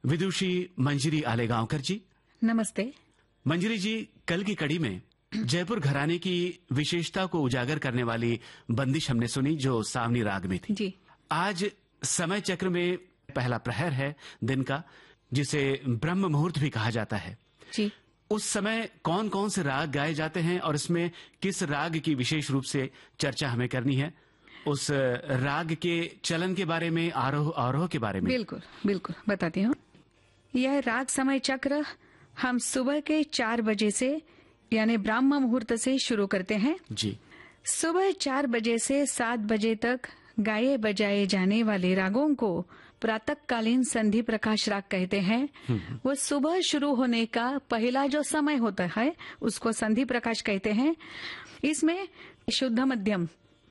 विदुषी मंजरी आलेगांवकर जी। नमस्ते। मंजरी जी, कल की कड़ी में जयपुर घराने की विशेषता को उजागर करने वाली बंदिश हमने सुनी जो सावनी राग में थी। जी। आज समय चक्र में पहला प्रहर है दिन का, जिसे ब्रह्म मुहूर्त भी कहा जाता है। जी। उस समय कौन कौन से राग गाए जाते हैं और इसमें किस राग की विशेष रूप से चर्चा हमें करनी है, उस राग के चलन के बारे में, आरोह अवरोह के बारे में। बिल्कुल बिल्कुल बताती हूँ। यह राग समय चक्र हम सुबह के 4 बजे से यानी ब्राह्म मुहूर्त से शुरू करते हैं। जी। सुबह 4 बजे से 7 बजे तक गाए बजाए जाने वाले रागों को प्रातःकालीन संधि प्रकाश राग कहते हैं। वो सुबह शुरू होने का पहला जो समय होता है उसको संधि प्रकाश कहते हैं। इसमें शुद्ध मध्यम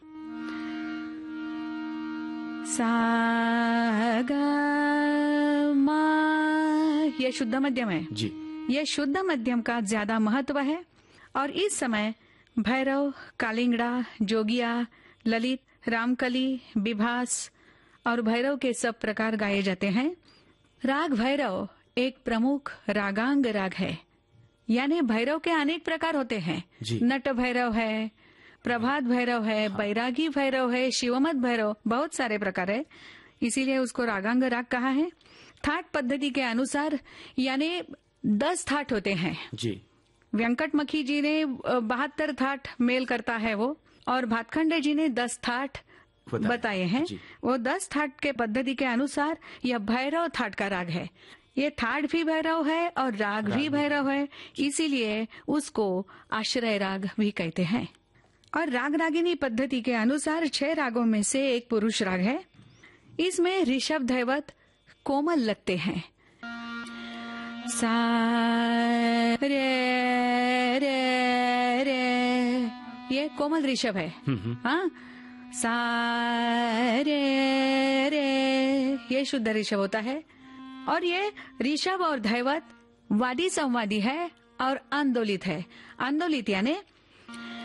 सा गा मा, ये शुद्ध मध्यम है जी। ये शुद्ध मध्यम का ज्यादा महत्व है और इस समय भैरव, कालिंगड़ा, जोगिया, ललित, रामकली, विभास और भैरव के सब प्रकार गाए जाते हैं। राग भैरव एक प्रमुख रागांग राग है, यानी भैरव के अनेक प्रकार होते हैं। नट भैरव है, प्रभात भैरव है, बैरागी भैरव है, शिवमत भैरव, बहुत सारे प्रकार है, इसीलिए उसको रागांग राग कहा है। थाट पद्धति के अनुसार यानी 10 थाट होते हैं। जी। वेंकटमखी जी ने 72 थाट मेल करता है वो, और भातखंडे जी ने 10 थाट बताए हैं। वो 10 थाट के पद्धति के अनुसार यह भैरव थाट का राग है। ये थाट भी भैरव है और राग भी भैरव है, इसीलिए उसको आश्रय राग भी कहते हैं। और राग रागिनी पद्धति के अनुसार 6 रागों में से एक पुरुष राग है। इसमें ऋषभ दैवत कोमल लगते हैं। सा रे रे रे, ये कोमल ऋषभ है। हाँ, सा रे रे, ये शुद्ध ऋषभ होता है। और ये ऋषभ और दैवत वादी संवादी है और आंदोलित है। आंदोलित यानी